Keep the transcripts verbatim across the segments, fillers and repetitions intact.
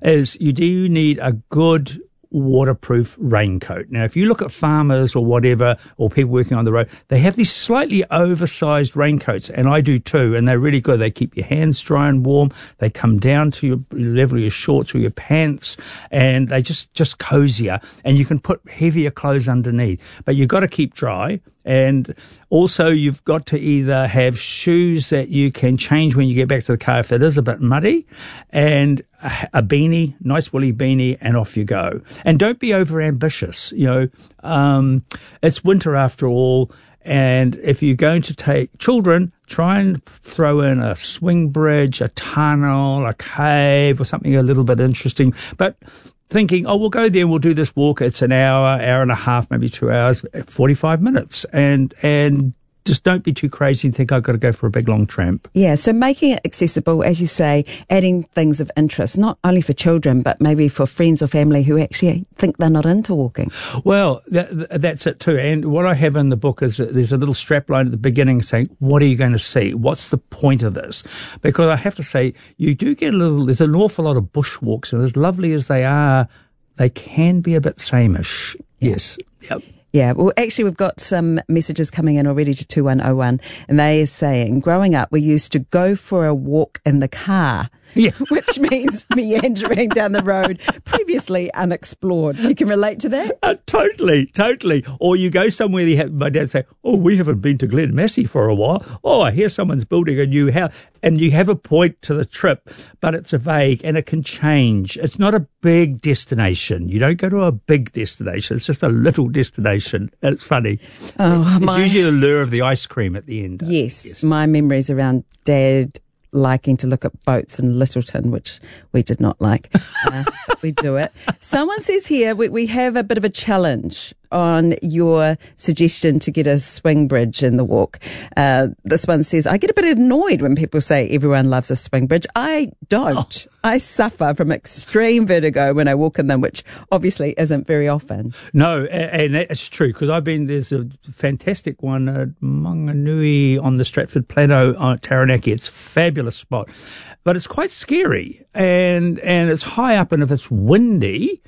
is you do need a good waterproof raincoat. Now, if you look at farmers or whatever, or people working on the road, they have these slightly oversized raincoats, and I do too, and they're really good. They keep your hands dry and warm. They come down to your level of your shorts or your pants, and they just, just cozier, and you can put heavier clothes underneath. But you've got to keep dry. And also you've got to either have shoes that you can change when you get back to the car if it is a bit muddy, and a beanie, nice woolly beanie, and off you go. And don't be over ambitious. You know, um, it's winter after all. And if you're going to take children, try and throw in a swing bridge, a tunnel, a cave, or something a little bit interesting. But thinking, oh, we'll go there and we'll do this walk. It's an hour, hour and a half, maybe two hours, forty-five minutes. And, and just don't be too crazy and think I've got to go for a big long tramp. Yeah, so making it accessible, as you say, adding things of interest, not only for children, but maybe for friends or family who actually think they're not into walking. Well, that, that's it too. And what I have in the book is that there's a little strap line at the beginning saying, what are you going to see? What's the point of this? Because I have to say, you do get a little, there's an awful lot of bushwalks, and as lovely as they are, they can be a bit sameish. Yes. Yep. Yeah, well, actually, we've got some messages coming in already to two one oh one, and they are saying, growing up, we used to go for a walk in the car. Yeah. Which means meandering down the road previously unexplored. You can relate to that? Uh, totally, totally. Or you go somewhere, you have, my dad say, oh, we haven't been to Glen Massey for a while. Oh, I hear someone's building a new house. And you have a point to the trip, but it's a vague and it can change. It's not a big destination. You don't go to a big destination. It's just a little destination. And it's funny. Oh, it's my... usually the lure of the ice cream at the end. Yes, yes. My memories around Dad liking to look at boats in Littleton, which we did not like. Uh, we do it. Someone says here we, we have a bit of a challenge on your suggestion to get a swing bridge in the walk. Uh, this one says, I get a bit annoyed when people say everyone loves a swing bridge. I don't. Oh. I suffer from extreme vertigo when I walk in them, which obviously isn't very often. No, and that's true, because I've been, there's a fantastic one at Manganui on the Stratford Plateau at Taranaki. It's a fabulous spot, but it's quite scary, and and it's high up, and if it's windy,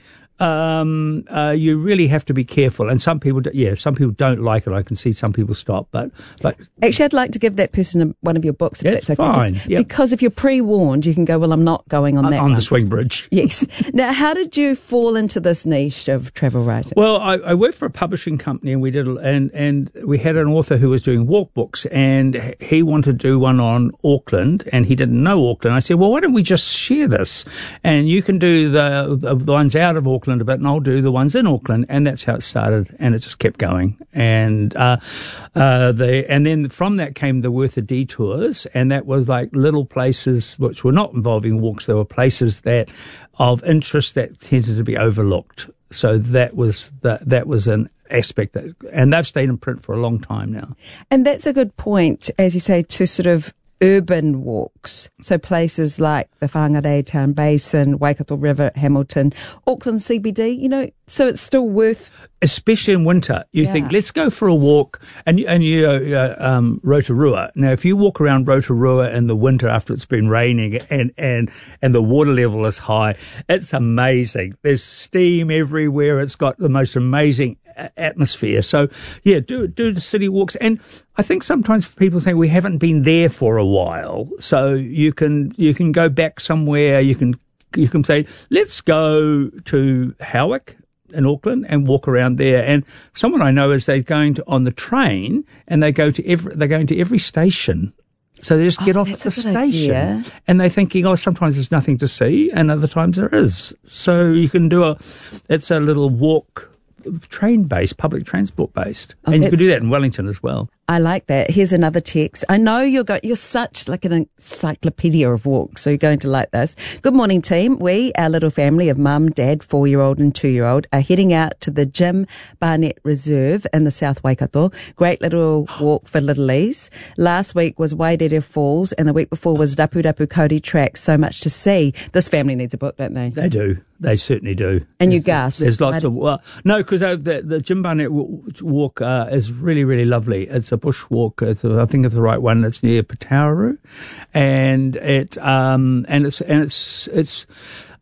um, uh, you really have to be careful. And some people, do, yeah, some people don't like it. I can see some people stop, but but actually, I'd like to give that person one of your books. If that's, that's okay. Fine. Just, yep. Because if you're pre-warned, you can go, well, I'm not going on that on one. The swing bridge. Yes. Now, how did you fall into this niche of travel writing? Well, I, I worked for a publishing company, and we did, and and we had an author who was doing walk books, and he wanted to do one on Auckland, and he didn't know Auckland. I said, well, why don't we just share this, and you can do the the, the ones out of Auckland a bit, and I'll do the ones in Auckland. And that's how it started, and it just kept going. And uh, uh, the and then from that came the Worth of Detours, and that was like little places which were not involving walks. There were places that of interest that tended to be overlooked. So that was the, that was an aspect that, and they've stayed in print for a long time now. And that's a good point, as you say, to sort of urban walks. So places like the Whangarei Town Basin, Waikato River, Hamilton, Auckland C B D, you know, so it's still worth... Especially in winter, you yeah. think, let's go for a walk, and, and you uh, um, Rotorua. Now, if you walk around Rotorua in the winter after it's been raining and, and, and the water level is high, it's amazing. There's steam everywhere. It's got the most amazing atmosphere. So, yeah, do do the city walks. And I think sometimes people think we haven't been there for a while. So you can you can go back somewhere. You can you can say, let's go to Howick in Auckland and walk around there. And someone I know is they're going to on the train, and they go to every they're going to every station. So they just get oh, off at the station, idea. And they're thinking, oh, sometimes there's nothing to see, and other times there is. So you can do a, it's a little walk, train-based, public transport-based. Oh, and you can do that in Wellington as well. I like that. Here's another text. I know you're go- you're such like an encyclopedia of walks, so you're going to like this. Good morning, team. We, our little family of mum, dad, four-year-old and two-year-old, are heading out to the Jim Barnett Reserve in the South Waikato. Great little walk for littlies. Last week was Wairere Falls, and the week before was Rapu Rapu Kauri Track. So much to see. This family needs a book, don't they? They do. They certainly do. And there's, you gasp. There's lots of... Well, no, because the, the Jim Barnett walk uh, is really, really lovely. It's a bushwalk. It's a, I think it's the right one. It's near Patauru, and it um and it's and it's it's.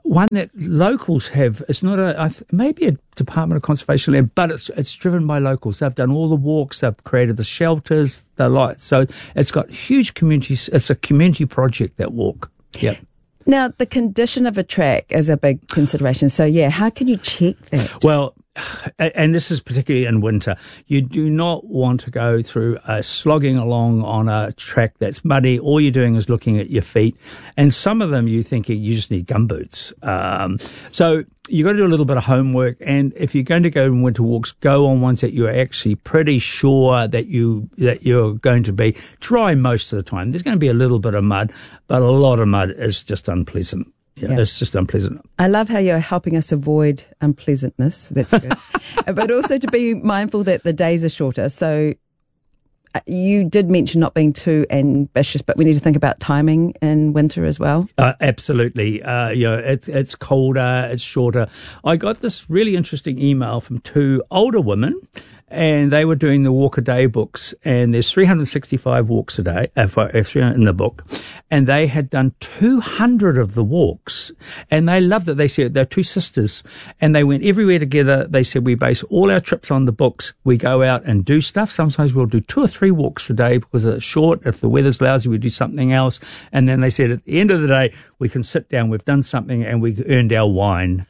one that locals have. It's not a, I th- maybe a Department of Conservation land, but it's it's driven by locals. They've done all the walks, they've created the shelters, the lights. So it's got huge communities. It's a community project, that walk. Yep. Now, the condition of a track is a big consideration. So, yeah, how can you check that? Well, and this is particularly in winter, you do not want to go through uh, slogging along on a track that's muddy. All you're doing is looking at your feet. And some of them you think you just need gumboots. Um, so you've got to do a little bit of homework. And if you're going to go on winter walks, go on ones that you're actually pretty sure that, you, that you're going to be dry most of the time. There's going to be a little bit of mud, but a lot of mud is just unpleasant. Yeah, yeah, it's just unpleasant. I love how you're helping us avoid unpleasantness. That's good. But also to be mindful that the days are shorter. So uh, you did mention not being too ambitious, but we need to think about timing in winter as well. Uh, absolutely. Uh, you know, it's, it's colder, it's shorter. I got this really interesting email from two older women, and they were doing the walk a day books, and there's three hundred sixty-five walks a day uh, in the book, and they had done two hundred of the walks, and they loved it. They said they're two sisters, and they went everywhere together. They said we base all our trips on the books. We go out and do stuff. Sometimes we'll do two or three walks a day because it's short. If the weather's lousy, we do something else. And then they said at the end of the day, we can sit down, we've done something, and we earned our wine.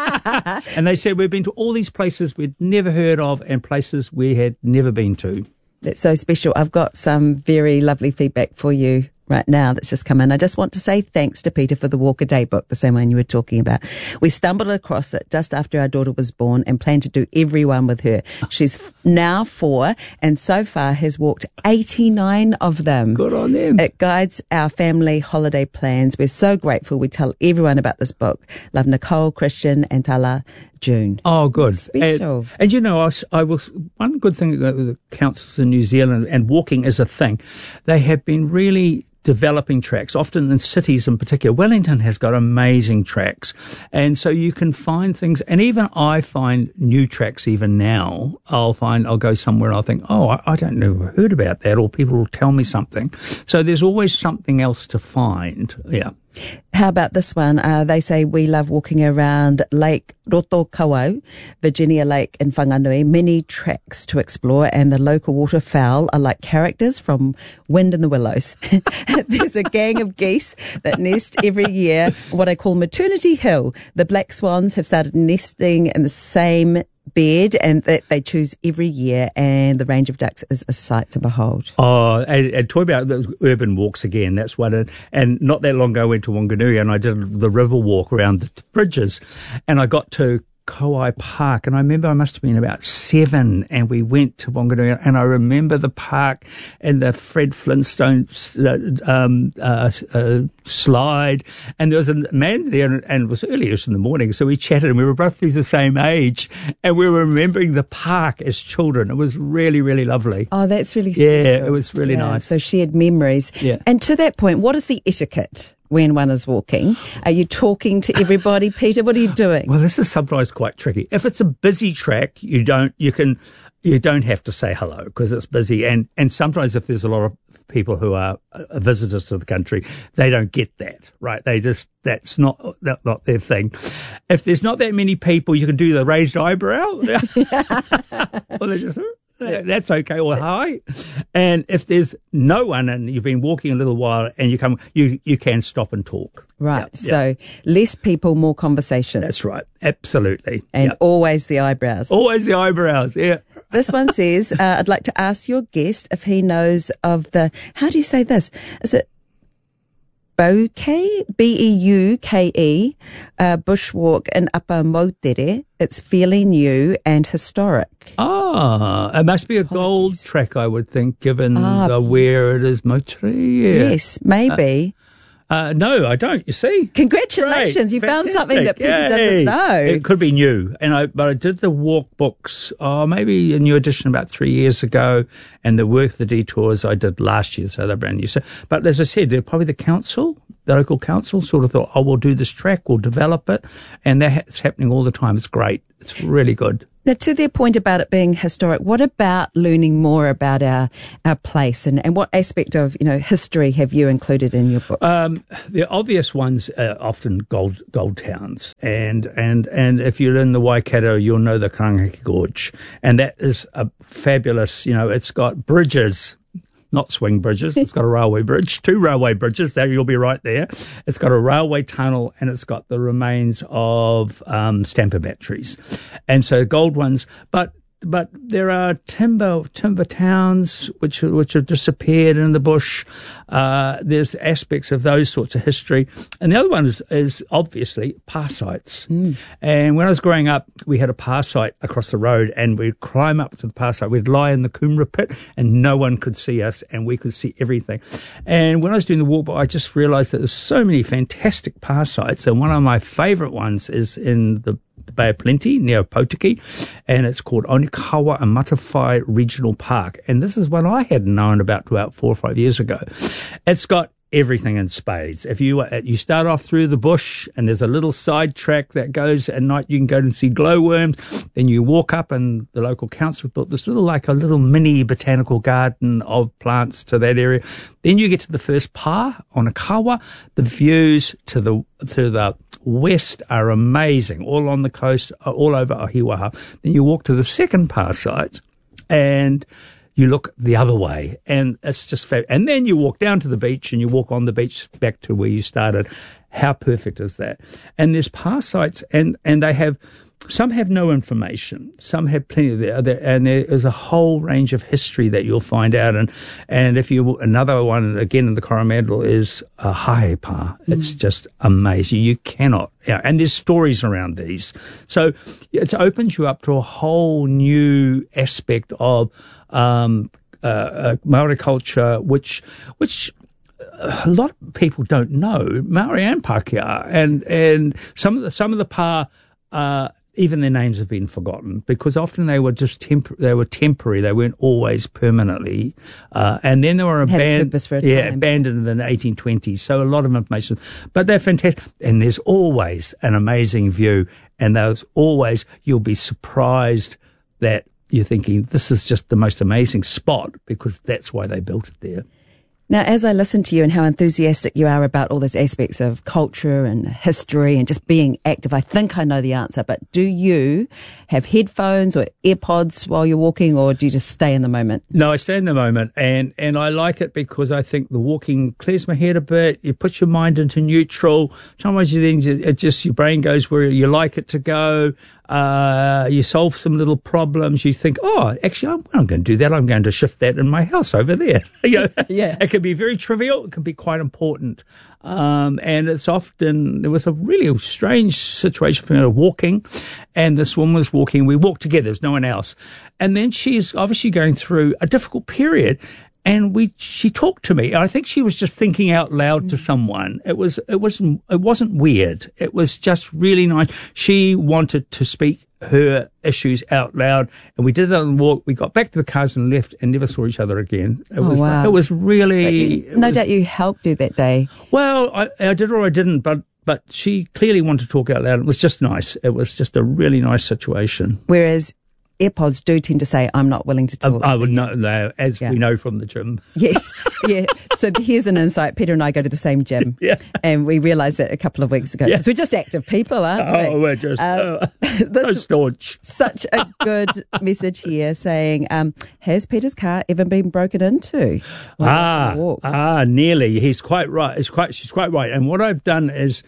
And they said we've been to all these places we'd never heard of and places we had never been to. That's so special. I've got some very lovely feedback for you right now that's just come in. I just want to say thanks to Peter for the Walk a Day book, the same one you were talking about. We stumbled across it just after our daughter was born and planned to do every one with her. She's now four and so far has walked eighty-nine of them. Good on them. It guides our family holiday plans. We're so grateful. We tell everyone about this book. Love, Nicole, Christian, and Tala. June. Oh, good. Special. And, and you know, I, I was, one good thing about the councils in New Zealand, and walking is a thing, they have been really developing tracks, often in cities in particular. Wellington has got amazing tracks. And so you can find things, and even I find new tracks even now. I'll find, I'll go somewhere and I'll think, oh, I, I don't know, heard about that, or people will tell me something. So there's always something else to find. Yeah. How about this one? Uh, they say we love walking around Lake Rotokawau, Virginia Lake in Whanganui. Many tracks to explore, and the local waterfowl are like characters from Wind in the Willows. There's a gang of geese that nest every year, what I call Maternity Hill. The black swans have started nesting in the same bed, and that they choose every year, and the range of ducks is a sight to behold. Oh, and, and talk about those urban walks again. That's one. And, and not that long ago, I went to Wanganui and I did the river walk around the bridges, and I got to Kauai Park, and I remember I must have been about seven, and we went to Wanganui, and I remember the park and the Fred Flintstone uh, um, uh, uh, slide, and there was a man there, and, and it was early-ish in the morning, so we chatted, and we were roughly the same age, and we were remembering the park as children. It was really, really lovely. Oh, that's really special. Yeah, it was really yeah, nice. So shared memories. Yeah. And to that point, what is the etiquette when one is walking? Are you talking to everybody, Peter? What are you doing? Well, this is sometimes quite tricky. If it's a busy track, you don't, you can, you don't have to say hello because it's busy. And, and sometimes if there's a lot of people who are visitors to the country, they don't get that, right? They just, that's not, that's not their thing. If there's not that many people, you can do the raised eyebrow. Well, they just, that's okay, or hi. And if there's no one and you've been walking a little while and you come, you, you can stop and talk. Right. Yep, so yep. Less people, more conversation. That's right. Absolutely. And yep. always the eyebrows. Always the eyebrows. Yeah. This one says, uh, I'd like to ask your guest if he knows of the, how do you say this? Is it Bouquet, B E U K E, uh, bushwalk in Upper Moutere? It's fairly new and historic. Ah, it must be a Apologies. gold track, I would think, given Ah, the, where it is, Moutere. Yeah. Yes, maybe. Uh, Uh, no, I don't, you see. Congratulations, Great. you found Fantastic. something that people Yay. doesn't know. It could be new. and I, But I did the walk books, oh, maybe a new edition about three years ago, and the Work the Detours I did last year, so they're brand new. So, but as I said, they're probably the council the local council sort of thought, oh, we'll do this track, we'll develop it, and that's happening all the time. It's great. It's really good. Now, to their point about it being historic, what about learning more about our our place, and, and what aspect of, you know, history have you included in your book? Um, the obvious ones are often gold gold towns, and and and if you're in the Waikato, you'll know the Karangahake Gorge, and that is a fabulous. You know, it's got bridges. Not swing bridges. It's got a railway bridge, two railway bridges. There, you'll be right there. It's got a railway tunnel, and it's got the remains of um, stamper batteries, and so gold ones. But but there are timber timber towns which which have disappeared in the bush. Uh, there's aspects of those sorts of history, and the other one is, is obviously par sites. Mm. And when I was growing up, we had a par site across the road, and we'd climb up to the par site. We'd lie in the Coomera pit, and no one could see us, and we could see everything. And when I was doing the walk, I just realised that there's so many fantastic par sites, and one of my favourite ones is in the the Bay of Plenty near Potiki, and it's called Onikawa and Matawhai Regional Park. And this is one I hadn't known about about four or five years ago. It's got everything in spades. If you you start off through the bush, and there's a little side track that goes at night, you can go and see glowworms. Then you walk up, and the local council built this little, like a little mini botanical garden of plants to that area. Then you get to the first pa, Onikawa. The views to the to the west are amazing, all on the coast, all over Ohiwaha. Then you walk to the second pa site, and you look the other way, and it's just fab- and then you walk down to the beach, and you walk on the beach back to where you started. How perfect is that? And there's par sites, and, and they have, some have no information, some have plenty of there, and there is a whole range of history that you'll find out. And and if you, another one again in the Coromandel is a Haepa. It's mm. just amazing. You cannot, yeah, and there's stories around these, so it opens you up to a whole new aspect of um, uh, uh, Maori culture, which which. a lot of people don't know, Maori and Pākehā, and and some of the some of the pa, uh, even their names have been forgotten, because often they were just temp- they were temporary. They weren't always permanently, uh, and then they were abandoned. Yeah, abandoned in the eighteen twenties. So a lot of information, but they're fantastic. And there's always an amazing view, and there's always, you'll be surprised that you're thinking this is just the most amazing spot, because that's why they built it there. Now, as I listen to you and how enthusiastic you are about all these aspects of culture and history and just being active, I think I know the answer, but do you have headphones or AirPods while you're walking, or do you just stay in the moment? No, I stay in the moment, and, and I like it because I think the walking clears my head a bit. You put your mind into neutral. Sometimes you think it just, your brain goes where you like it to go. Uh, you solve some little problems. You think, oh, actually, I'm, I'm going to do that. I'm going to shift that in my house over there. you know, yeah. It can be very trivial. It can be quite important. Um, and it's often, there was a really strange situation for me walking, and this woman was walking. We walked together. There's no one else. And then she's obviously going through a difficult period. And we, she talked to me. I think she was just thinking out loud mm. to someone. It was, it wasn't, it wasn't weird. It was just really nice. She wanted to speak her issues out loud, and we did that on the walk. We got back to the cars and left, and never saw each other again. It oh, was, wow. it was really. You, no was, doubt you helped you that day. Well, I, I did or I didn't, but. But she clearly wanted to talk out loud. It was just nice. It was just a really nice situation. Whereas AirPods do tend to say, I'm not willing to talk. I, I would not know, as yeah. we know from the gym. Yes, yeah. So here's an insight. Peter and I go to the same gym. Yeah. And we realised that a couple of weeks ago. Yeah. Because we're just active people, aren't we? Oh, we're just um, uh, so staunch. Such a good message here saying, um, has Peter's car ever been broken into? Ah, ah, nearly. He's quite right. It's quite, she's quite right. And what I've done is,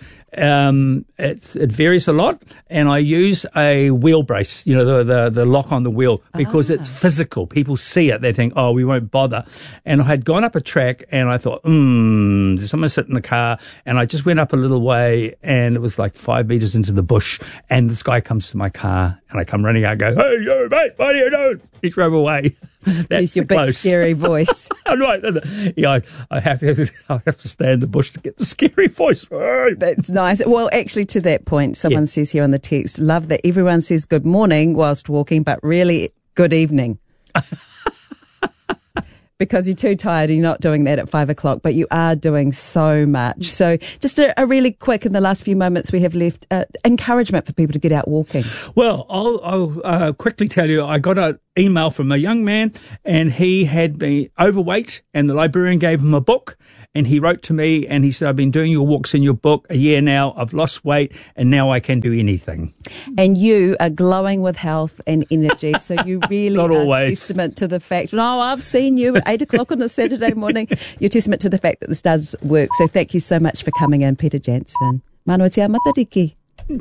Um, it, it varies a lot, and I use a wheel brace, you know, the, the, the lock on the wheel, because ah. it's physical. People see it. They think, oh, we won't bother. And I had gone up a track, and I thought, hmm, there's someone sitting in the car, and I just went up a little way, and it was like five meters into the bush, and this guy comes to my car, and I come running out and go, hey, yo, mate, what are you doing? He drove away. That's Use your big close. scary voice. Right. Yeah, I, I have to. I have to stay in the bush to get the scary voice. That's nice. Well, actually, to that point, someone yeah. says here on the text, love that everyone says good morning whilst walking, but really good evening. because you're too tired and you're not doing that at five o'clock, but you are doing so much. So just a, a really quick, in the last few moments we have left, uh, encouragement for people to get out walking. Well, I'll, I'll uh, quickly tell you, I got an email from a young man and he had been overweight and the librarian gave him a book and he wrote to me and he said, I've been doing your walks in your book a year now, I've lost weight and now I can do anything. And you are glowing with health and energy, so you really Not are always. testament to the fact, no, I've seen you at eight o'clock on a Saturday morning, you're testament to the fact that this does work. So thank you so much for coming in, Peter Jansen. Manawa te matariki.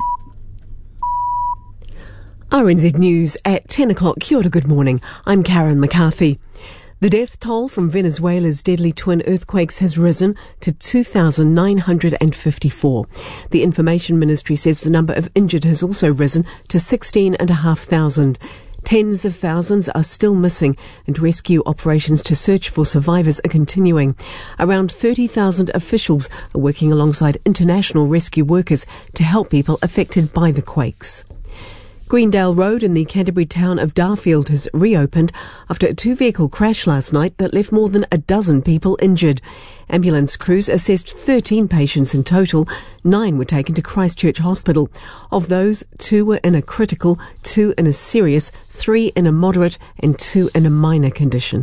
R N Z News at ten o'clock. Kia ora, good morning. I'm Karen McCarthy. The death toll from Venezuela's deadly twin earthquakes has risen to two thousand nine hundred fifty-four. The Information Ministry says the number of injured has also risen to sixteen thousand five hundred. Tens of thousands are still missing and rescue operations to search for survivors are continuing. Around thirty thousand officials are working alongside international rescue workers to help people affected by the quakes. Greendale Road in the Canterbury town of Darfield has reopened after a two-vehicle crash last night that left more than a dozen people injured. Ambulance crews assessed thirteen patients in total. Nine were taken to Christchurch Hospital. Of those, two were in a critical, two in a serious, three in a moderate and two in a minor condition.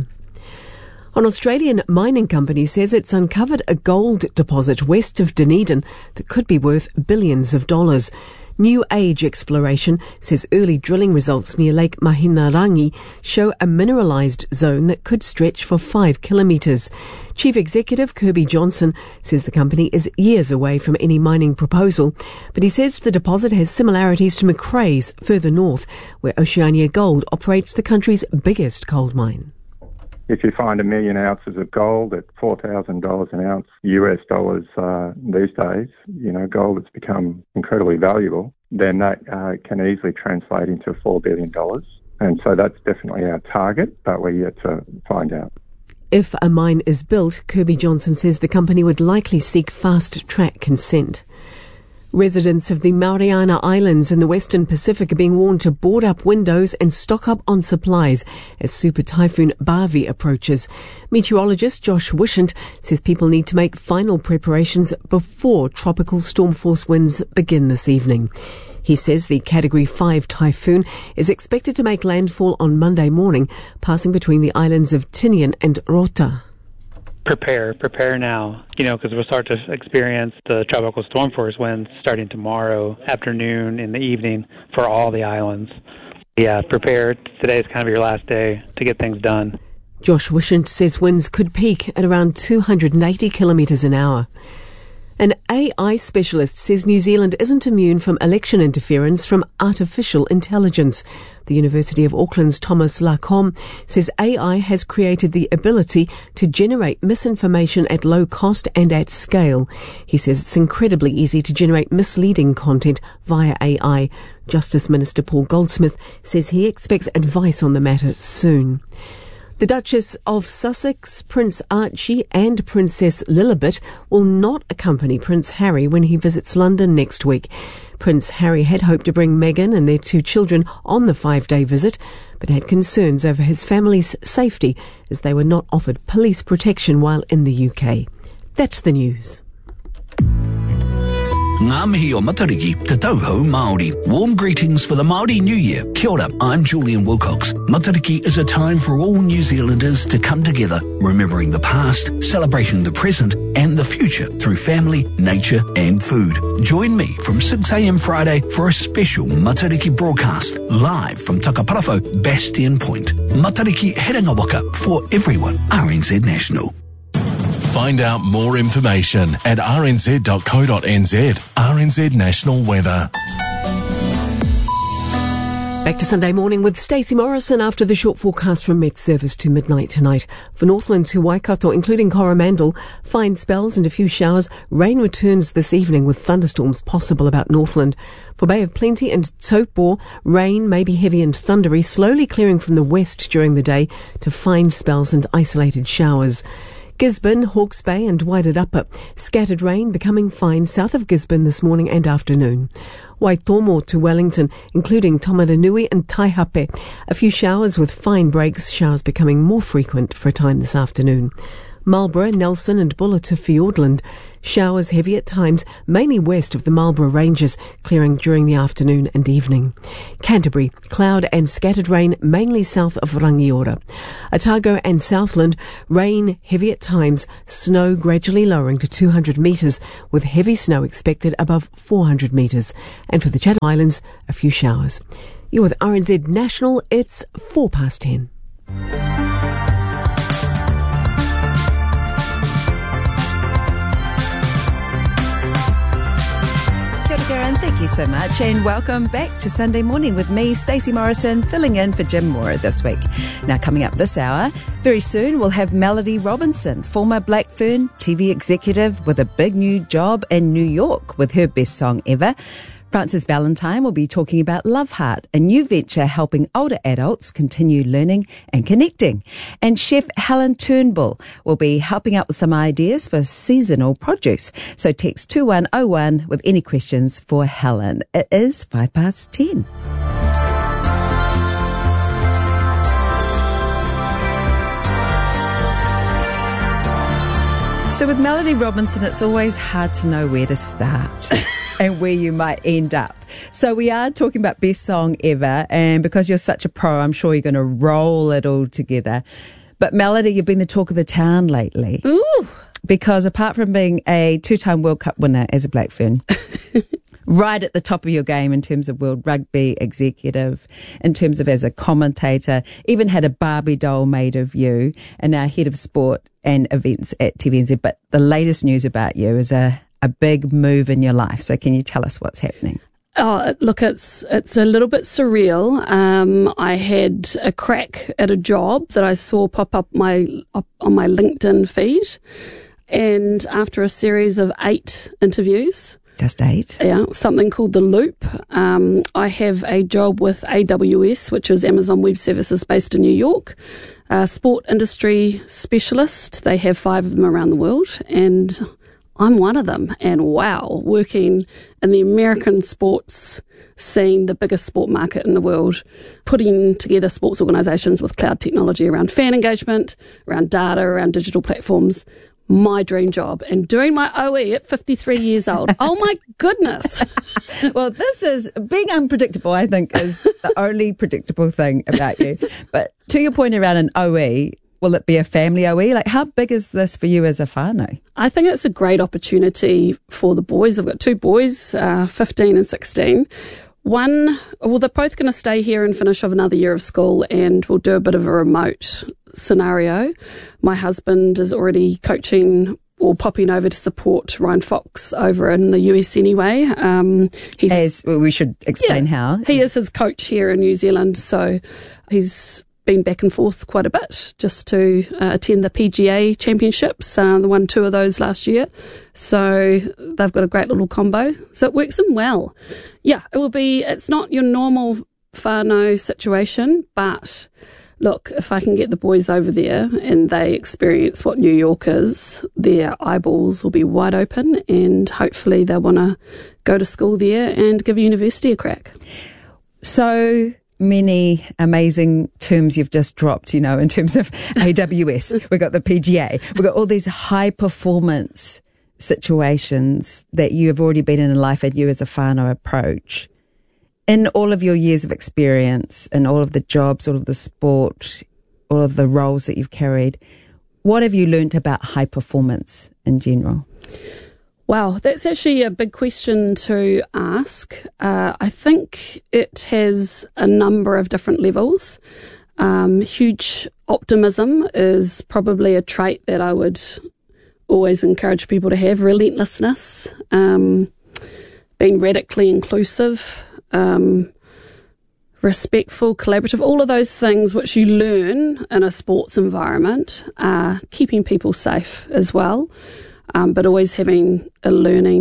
An Australian mining company says it's uncovered a gold deposit west of Dunedin that could be worth billions of dollars. New Age Exploration says early drilling results near Lake Mahinarangi show a mineralised zone that could stretch for five kilometres. Chief Executive Kirby Johnson says the company is years away from any mining proposal, but he says the deposit has similarities to Macraes further north, where Oceania Gold operates the country's biggest gold mine. If you find a million ounces of gold at four thousand dollars an ounce, U S dollars uh, these days, you know, gold has become incredibly valuable, then that uh, can easily translate into four billion dollars. And so that's definitely our target, but we're yet to find out. If a mine is built, Kirby Johnson says the company would likely seek fast-track consent. Residents of the Mariana Islands in the Western Pacific are being warned to board up windows and stock up on supplies as Super Typhoon Bavi approaches. Meteorologist Josh Wishant says people need to make final preparations before tropical storm force winds begin this evening. He says the Category five typhoon is expected to make landfall on Monday morning, passing between the islands of Tinian and Rota. Prepare, prepare now, you know, because we'll start to experience the tropical storm force winds starting tomorrow afternoon in the evening for all the islands. Yeah, prepare. Today is kind of your last day to get things done. Josh Wishant says winds could peak at around two hundred eighty kilometres an hour. An A I specialist says New Zealand isn't immune from election interference from artificial intelligence. The University of Auckland's Thomas Lacombe says A I has created the ability to generate misinformation at low cost and at scale. He says it's incredibly easy to generate misleading content via A I. Justice Minister Paul Goldsmith says he expects advice on the matter soon. The Duchess of Sussex, Prince Archie and Princess Lilibet will not accompany Prince Harry when he visits London next week. Prince Harry had hoped to bring Meghan and their two children on the five-day visit, but had concerns over his family's safety as they were not offered police protection while in the U K. That's the news. Ngā mihi o Matariki, te tauhou Māori. Warm greetings for the Māori New Year. Kia ora, I'm Julian Wilcox. Matariki is a time for all New Zealanders to come together, remembering the past, celebrating the present and the future through family, nature and food. Join me from six a.m. Friday for a special Matariki broadcast, live from Takaparafo, Bastion Point. Matariki Herenga Waka for everyone. R N Z National. Find out more information at r n z dot co dot n z. R N Z National Weather. Back to Sunday morning with Stacey Morrison after the short forecast from Met Service to midnight tonight. For Northland to Waikato, including Coromandel, fine spells and a few showers. Rain returns this evening with thunderstorms possible about Northland. For Bay of Plenty and Taupo, rain may be heavy and thundery, slowly clearing from the west during the day to fine spells and isolated showers. Gisborne, Hawke's Bay and Wairarapa. Scattered rain becoming fine south of Gisborne this morning and afternoon. Waitomo to Wellington, including Tomaranui and Taihape. A few showers with fine breaks, showers becoming more frequent for a time this afternoon. Marlborough, Nelson and Buller to Fiordland. Showers heavy at times, mainly west of the Marlborough Ranges, clearing during the afternoon and evening. Canterbury, cloud and scattered rain, mainly south of Rangiora. Otago and Southland, rain heavy at times, snow gradually lowering to two hundred metres, with heavy snow expected above four hundred metres. And for the Channel Islands, a few showers. You're with R N Z National, it's four past ten. And thank you so much, and welcome back to Sunday Morning with me, Stacey Morrison, filling in for Jim Moore this week. Now, coming up this hour, very soon we'll have Melody Robinson, former Blackfern T V executive with a big new job in New York with her best song ever. Frances Valentine will be talking about Love Heart, a new venture helping older adults continue learning and connecting. And Chef Helen Turnbull will be helping out with some ideas for seasonal produce. So text two one oh one with any questions for Helen. It is five past ten. So with Melody Robinson, it's always hard to know where to start and where you might end up. So we are talking about best song ever, and because you're such a pro, I'm sure you're going to roll it all together. But Melody, you've been the talk of the town lately. Ooh. Because apart from being a two-time World Cup winner as a Blackfern, right at the top of your game in terms of World Rugby executive, in terms of as a commentator, even had a Barbie doll made of you, and now head of sport and events at T V N Z. But the latest news about you is a, a big move in your life. So can you tell us what's happening? Oh, look, it's it's a little bit surreal. Um, I had a crack at a job that I saw pop up my up on my LinkedIn feed, and after a series of eight interviews, just eight, yeah, something called The Loop. Um, I have a job with A W S, which is Amazon Web Services based in New York, a sport industry specialist. They have five of them around the world, and I'm one of them. And wow, working in the American sports scene, the biggest sport market in the world, putting together sports organisations with cloud technology around fan engagement, around data, around digital platforms. My dream job, and doing my O E at fifty-three years old. Oh my goodness. Well, this is being unpredictable, I think, is the only predictable thing about you. But to your point around an O E, will it be a family O E? Like, how big is this for you as a whānau? I think it's a great opportunity for the boys. I've got two boys, uh, fifteen and sixteen. One, well, they're both going to stay here and finish off another year of school, and we'll do a bit of a remote scenario. My husband is already coaching or popping over to support Ryan Fox over in the U S anyway. Um, he's, As well, we should explain yeah, how. He is his coach here in New Zealand, so he's been back and forth quite a bit just to uh, attend the P G A Championships. Uh, they won two of those last year. So they've got a great little combo. So it works in well. Yeah, it will be, it's not your normal whānau situation, but look, if I can get the boys over there and they experience what New York is, their eyeballs will be wide open, and hopefully they'll want to go to school there and give university a crack. So many amazing terms you've just dropped, you know, in terms of A W S. We've got the P G A. We've got all these high performance situations that you have already been in life and you as a whānau approach. In all of your years of experience and all of the jobs, all of the sport, all of the roles that you've carried, what have you learnt about high performance in general? Wow, that's actually a big question to ask. Uh, I think it has a number of different levels. Um, huge optimism is probably a trait that I would always encourage people to have. Relentlessness, um, being radically inclusive, um, respectful, collaborative, all of those things which you learn in a sports environment, uh, keeping people safe as well, um, but always having a learning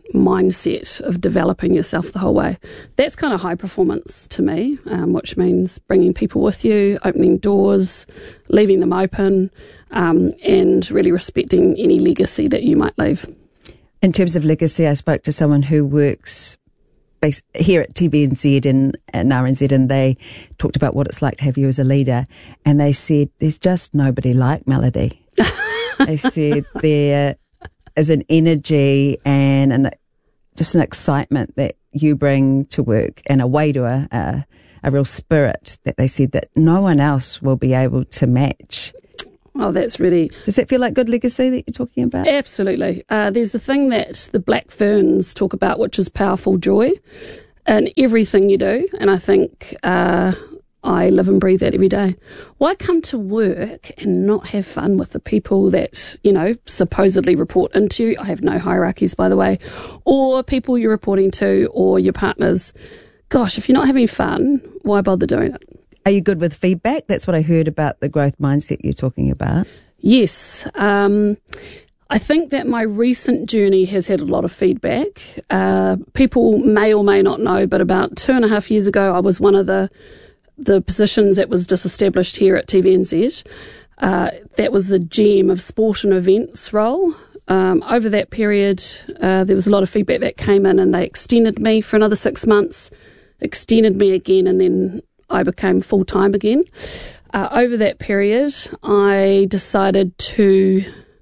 mindset of developing yourself the whole way. That's kind of high performance to me, um, which means bringing people with you, opening doors, leaving them open, um, and really respecting any legacy that you might leave. In terms of legacy, I spoke to someone who works based here at T V N Z and, and R N Z, and they talked about what it's like to have you as a leader, and they said there's just nobody like Melody. They said there is an energy and an, just an excitement that you bring to work, and a way to a, a, a real spirit that they said that no one else will be able to match. Oh, that's really... Does that feel like good legacy that you're talking about? Absolutely. Uh, there's a thing that the Black Ferns talk about, which is powerful joy in everything you do. And I think uh, I live and breathe that every day. Why come to work and not have fun with the people that, you know, supposedly report into you? I have no hierarchies, by the way. Or people you're reporting to, or your partners. Gosh, if you're not having fun, why bother doing it? Are you good with feedback? That's what I heard about the growth mindset you're talking about. Yes. Um, I think that my recent journey has had a lot of feedback. Uh, people may or may not know, but about two and a half years ago, I was one of the the positions that was disestablished here at T V N Z. Uh, that was a G M of sport and events role. Um, over that period, uh, there was a lot of feedback that came in, and they extended me for another six months, extended me again, and then I became full-time again. Uh, over that period, I decided to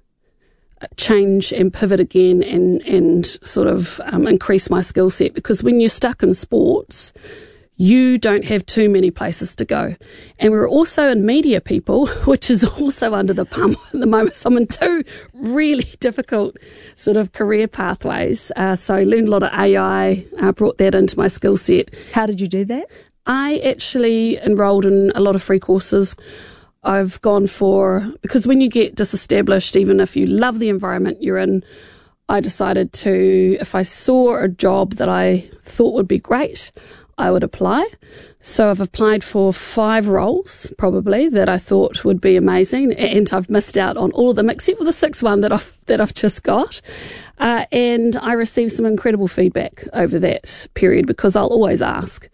change and pivot again and, and sort of um, increase my skill set, because when you're stuck in sports, you don't have too many places to go. And we're also in media people, which is also under the pump at the moment. So I'm in two really difficult sort of career pathways. Uh, so I learned a lot of A I, uh, brought that into my skill set. How did you do that? I actually enrolled in a lot of free courses. I've gone for, because when you get disestablished, even if you love the environment you're in, I decided to, if I saw a job that I thought would be great, I would apply. So I've applied for five roles, probably, that I thought would be amazing, and I've missed out on all of them except for the sixth one that I've that I've just got. Uh, and I received some incredible feedback over that period, because I'll always ask.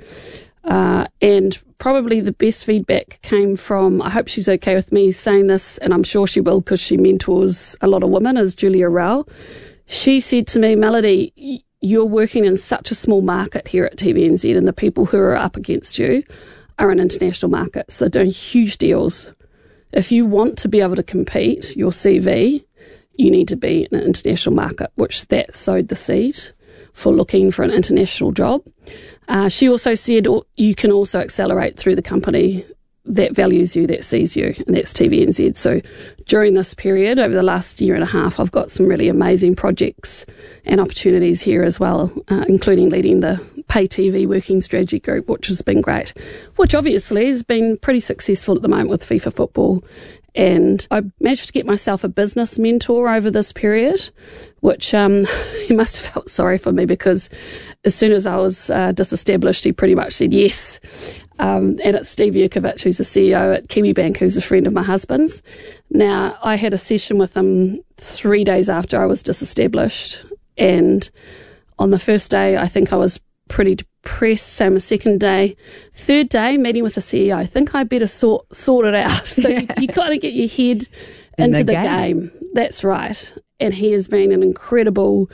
Uh, and probably the best feedback came from, I hope she's okay with me saying this, and I'm sure she will because she mentors a lot of women, is Julia Rao. She said to me, Melody, you're working in such a small market here at T V N Z, and the people who are up against you are in international markets. They're doing huge deals. If you want to be able to compete, your C V, you need to be in an international market, which that sowed the seed for looking for an international job. Uh, she also said you can also accelerate through the company that values you, that sees you, and that's T V N Z. So during this period, over the last year and a half, I've got some really amazing projects and opportunities here as well, uh, including leading the Pay T V Working Strategy Group, which has been great, which obviously has been pretty successful at the moment with FIFA Football. And I managed to get myself a business mentor over this period, which um, he must have felt sorry for me, because as soon as I was uh, disestablished, he pretty much said yes. Um, and it's Steve Yurkovich, who's the C E O at Kiwibank, who's a friend of my husband's. Now, I had a session with him three days after I was disestablished. And on the first day, I think I was pretty depressed. Same as second day. Third day, meeting with the C E O, I think I better sort, sort it out. So yeah. you, you kind of get your head In into the the game. game. That's right. And he has been an incredible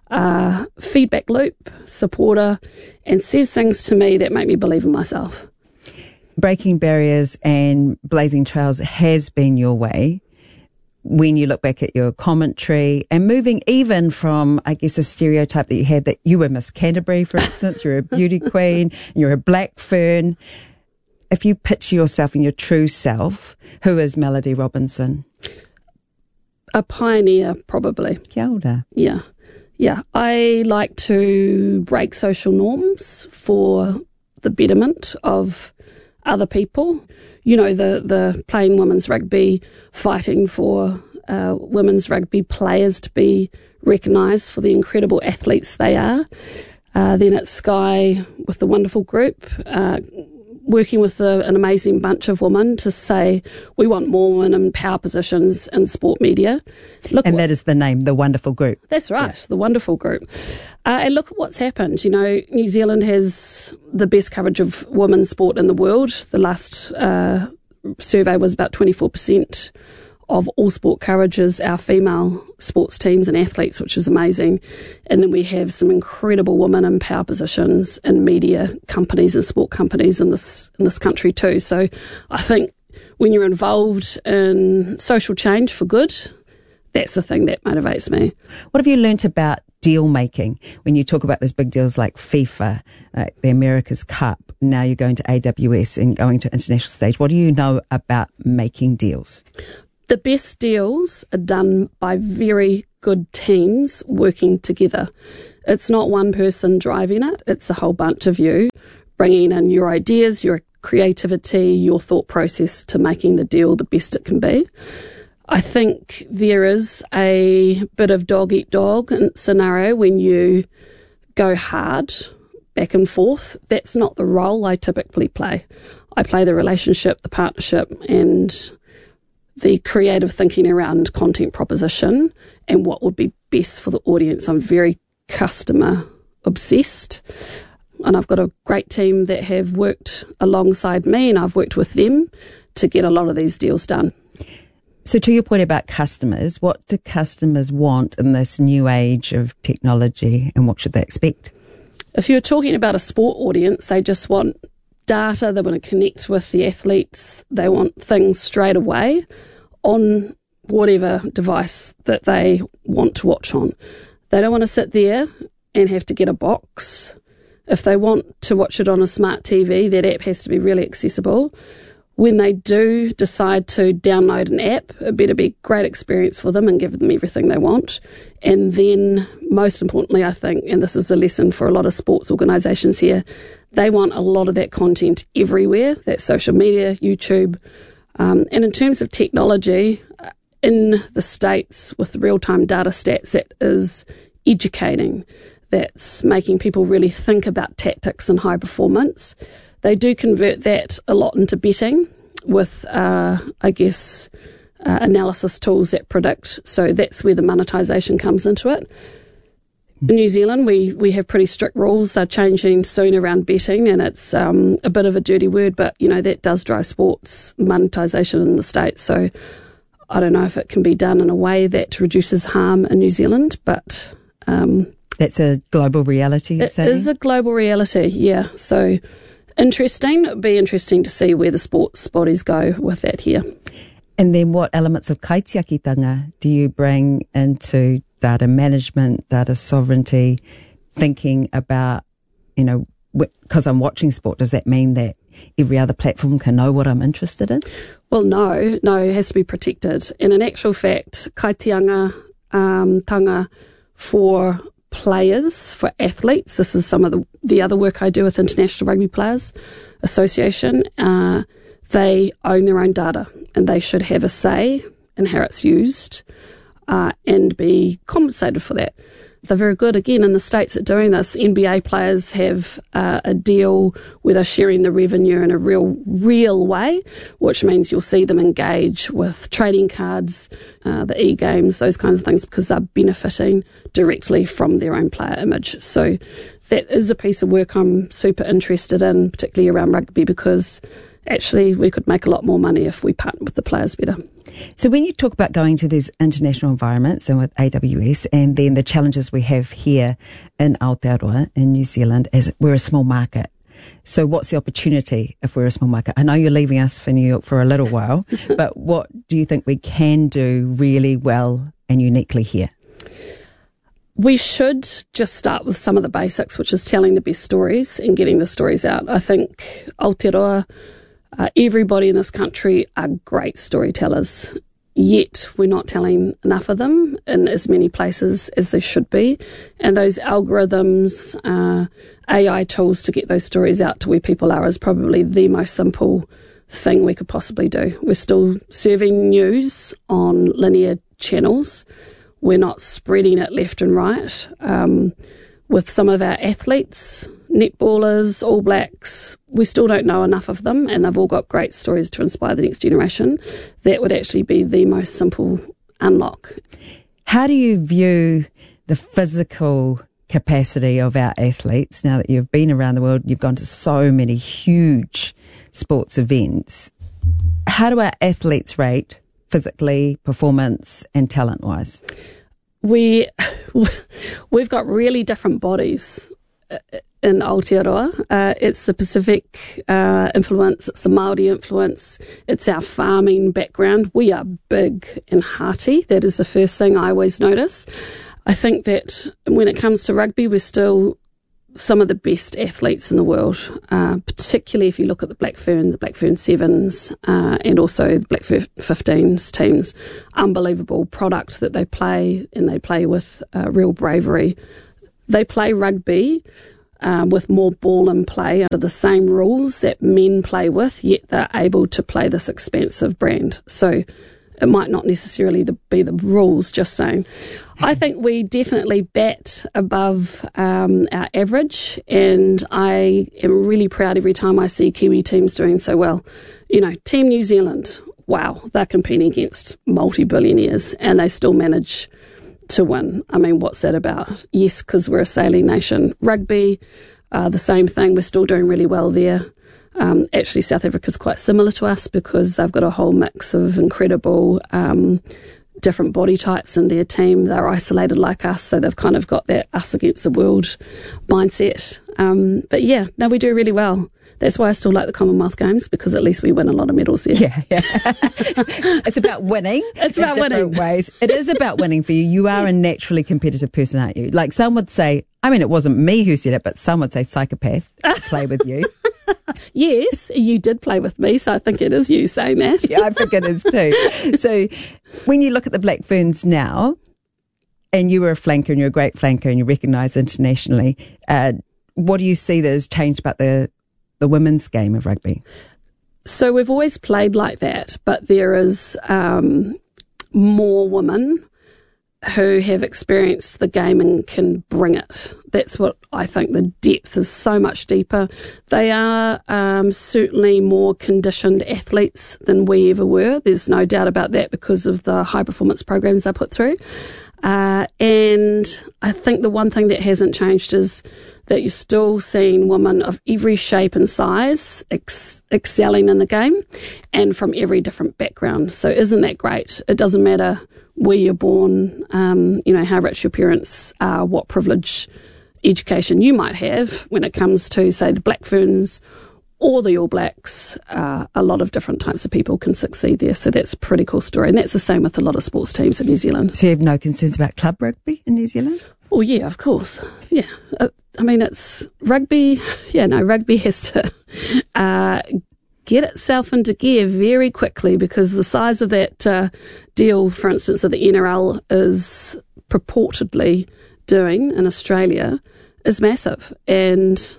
uh, feedback loop supporter, and says things to me that make me believe in myself. Breaking barriers and blazing trails has been your way. When you look back at your commentary and moving even from, I guess, a stereotype that you had that you were Miss Canterbury, for instance, you're a beauty queen, you're a black fern. If you picture yourself in your true self, who is Melody Robinson? A pioneer, probably. Kia ora. Yeah. Yeah. I like to break social norms for the betterment of other people. You know, the, the playing women's rugby, fighting for uh, women's rugby players to be recognised for the incredible athletes they are. Uh, then at Sky with the wonderful group, uh, working with a, an amazing bunch of women to say we want more women in power positions in sport media. Look and that is the name, The Wonderful Group. That's right, yeah. The Wonderful Group. Uh, and look at what's happened. You know, New Zealand has the best coverage of women's sport in the world. The last uh, survey was about twenty-four percent of all sport coverage is our female sports teams and athletes, which is amazing. And then we have some incredible women in power positions in media companies and sport companies in this in this country too. So I think when you're involved in social change for good, that's the thing that motivates me. What have you learnt about deal making when you talk about those big deals like FIFA, uh, the America's Cup? Now you're going to A W S and going to international stage. What do you know about making deals? The best deals are done by very good teams working together. It's not one person driving it. It's a whole bunch of you bringing in your ideas, your creativity, your thought process to making the deal the best it can be. I think there is a bit of dog-eat-dog scenario when you go hard back and forth. That's not the role I typically play. I play the relationship, the partnership, and the creative thinking around content proposition and what would be best for the audience. I'm very customer obsessed, and I've got a great team that have worked alongside me, and I've worked with them to get a lot of these deals done. So to your point about customers, what do customers want in this new age of technology, and what should they expect? If you're talking about a sport audience, they just want data, they want to connect with the athletes, they want things straight away on whatever device that they want to watch on. They don't want to sit there and have to get a box. If they want to watch it on a smart T V, that app has to be really accessible. When they do decide to download an app, it better be a great experience for them and give them everything they want. And then, most importantly, I think, and this is a lesson for a lot of sports organisations here, they want a lot of that content everywhere. That's social media, YouTube. Um, and in terms of technology, in the States with the real-time data stats, that is educating. That's making people really think about tactics and high performance. They do convert that a lot into betting with, uh, I guess, uh, analysis tools that predict. So that's where the monetisation comes into it. In New Zealand, we, we have pretty strict rules. They're changing soon around betting, and it's um, a bit of a dirty word, but, you know, that does drive sports monetisation in the States. So I don't know if it can be done in a way that reduces harm in New Zealand, but... Um, that's a global reality, you're It saying? is a global reality, yeah. So... Interesting. It'll be interesting to see where the sports bodies go with that here. And then what elements of kaitiakitanga do you bring into data management, data sovereignty, thinking about, you know, because I'm watching sport, does that mean that every other platform can know what I'm interested in? Well, no. No, it has to be protected. And in actual fact, kaitianga um, tanga for players, for athletes, this is some of the, the other work I do with International Rugby Players Association, uh, they own their own data and they should have a say in how it's used uh, and be compensated for that. They're very good, again, in the States at doing this. N B A players have uh, a deal where they're sharing the revenue in a real, real way, which means you'll see them engage with trading cards, uh, the e-games, those kinds of things, because they're benefiting directly from their own player image. So that is a piece of work I'm super interested in, particularly around rugby, because actually we could make a lot more money if we partner with the players better. So when you talk about going to these international environments and with A W S, and then the challenges we have here in Aotearoa in New Zealand, as we're a small market. So what's the opportunity if we're a small market? I know you're leaving us for New York for a little while, but what do you think we can do really well and uniquely here? We should just start with some of the basics, which is telling the best stories and getting the stories out. I think Aotearoa, Uh, everybody in this country are great storytellers, yet we're not telling enough of them in as many places as they should be. And those algorithms, uh, A I tools to get those stories out to where people are is probably the most simple thing we could possibly do. We're still serving news on linear channels. We're not spreading it left and right. Um, with some of our athletes, netballers, All Blacks, we still don't know enough of them, and they've all got great stories to inspire the next generation. That would actually be the most simple unlock. How do you view the physical capacity of our athletes now that you've been around the world? You've gone to so many huge sports events. How do our athletes rate physically, performance and talent-wise? We, we've got really different bodies in Aotearoa. Uh, it's the Pacific uh, influence, it's the Māori influence, it's our farming background. We are big and hearty. That is the first thing I always notice. I think that when it comes to rugby, we're still some of the best athletes in the world, uh, particularly if you look at the Black Fern, the Black Fern Sevens, uh, and also the Black Fern fifteens teams. Unbelievable product that they play, and they play with uh, real bravery. They play rugby um, with more ball in play under the same rules that men play with, yet they're able to play this expansive brand. So it might not necessarily the, be the rules, just saying. I think we definitely bat above um, our average, and I am really proud every time I see Kiwi teams doing so well. You know, Team New Zealand, wow, they're competing against multi-billionaires and they still manage to win. I mean, what's that about? Yes, because we're a sailing nation. Rugby, uh, the same thing, we're still doing really well there. Um, actually, South Africa's quite similar to us because they've got a whole mix of incredible um, different body types in their team. They're isolated like us, so they've kind of got that us against the world mindset. Um, but yeah, no, we do really well. That's why I still like the Commonwealth Games, because at least we win a lot of medals there. Yeah, yeah. It's about winning. It's about in different winning. ways. It is about winning for you. You are yes. a naturally competitive person, aren't you? Like some would say, I mean, it wasn't me who said it, but some would say psychopath to play with you. Yes, you did play with me, so I think it is you saying that. Yeah, I think it is too. So when you look at the Black Ferns now, and you were a flanker and you're a great flanker and you're recognised internationally, uh, what do you see that has changed about the the women's game of rugby? So we've always played like that, but there is um, more women who have experienced the game and can bring it. That's what I think. The depth is so much deeper. They are um, certainly more conditioned athletes than we ever were. There's no doubt about that because of the high performance programs they put through. Uh, and I think the one thing that hasn't changed is that you're still seeing women of every shape and size ex- excelling in the game and from every different background. So isn't that great? It doesn't matter where you're born, um, you know, how rich your parents are, what privilege education you might have when it comes to, say, the Black Ferns or the All Blacks. Uh, a lot of different types of people can succeed there. So that's a pretty cool story. And that's the same with a lot of sports teams in New Zealand. So you have no concerns about club rugby in New Zealand? Oh, yeah, of course. Yeah. Uh, I mean, it's rugby. Yeah, no, rugby has to uh, get itself into gear very quickly because the size of that uh, deal, for instance, that the N R L is purportedly doing in Australia is massive. And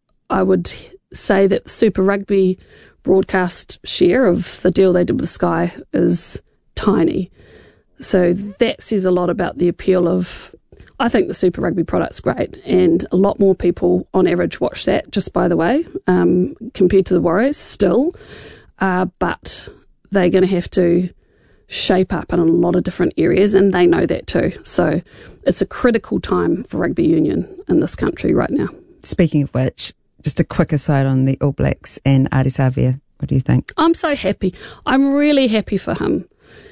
I would say that the Super Rugby broadcast share of the deal they did with Sky is tiny. So that says a lot about the appeal of, I think the Super Rugby product's great, and a lot more people on average watch that, just by the way, um, compared to the Warriors still. Uh, but they're going to have to shape up in a lot of different areas, and they know that too. So it's a critical time for rugby union in this country right now. Speaking of which, just a quick aside on the All Blacks and Ardie Savea. What do you think? I'm so happy. I'm really happy for him.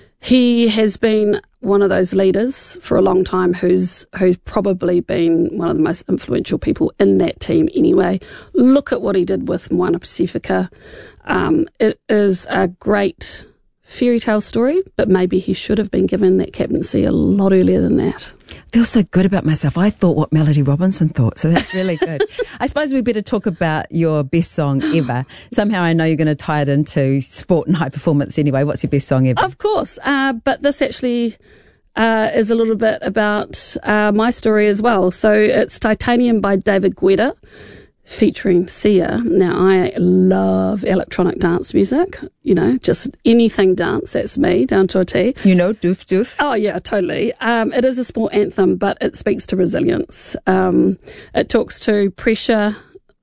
He has been one of those leaders for a long time who's who's probably been one of the most influential people in that team anyway. Look at what he did with Moana Pacifica. Um, it is a great fairy tale story, but maybe he should have been given that captaincy a lot earlier than that. I feel so good about myself. I thought what Melody Robinson thought, so that's really good. I suppose we better talk about your best song ever. Somehow I know you're going to tie it into sport and high performance anyway. What's your best song ever? Of course, uh, but this actually uh, is a little bit about uh, my story as well. So it's Titanium by David Guetta, featuring Sia. Now, I love electronic dance music, you know, just anything dance, that's me, down to a T. You know, doof doof. Oh, yeah, totally. Um, it is a sport anthem, but it speaks to resilience. Um, it talks to pressure,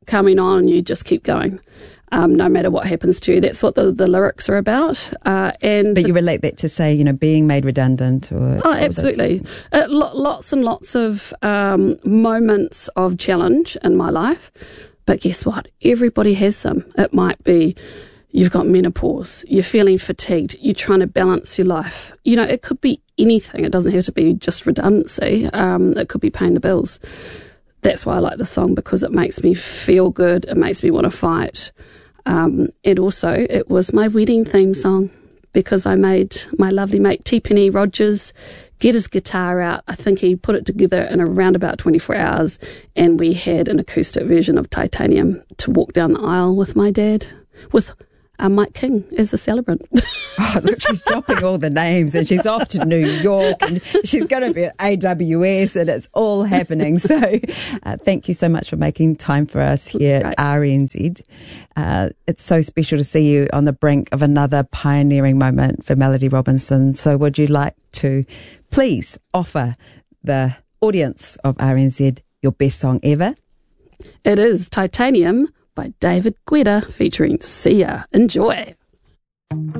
coming on and you just keep going. Um, no matter what happens to you. That's what the, the lyrics are about. Uh, and But you relate that to, say, you know, being made redundant or... Oh, absolutely. Uh, lo- lots and lots of um, moments of challenge in my life. But guess what? Everybody has them. It might be you've got menopause, you're feeling fatigued, you're trying to balance your life. You know, it could be anything. It doesn't have to be just redundancy. Um, it could be paying the bills. That's why I like the song, because it makes me feel good. It makes me want to fight. Um, and also, it was my wedding theme song, because I made my lovely mate T. Penny Rogers get his guitar out. I think he put it together in around about twenty-four hours, and we had an acoustic version of Titanium to walk down the aisle with my dad, with uh, Mike King as the celebrant. Oh, look, she's dropping all the names, and she's off to New York, and she's going to be at A W S, and it's all happening. So uh, thank you so much for making time for us here at R N Z. Uh, it's so special to see you on the brink of another pioneering moment for Melody Robinson. So would you like to please offer the audience of R N Z your best song ever? It is Titanium by David Guetta featuring Sia. Enjoy.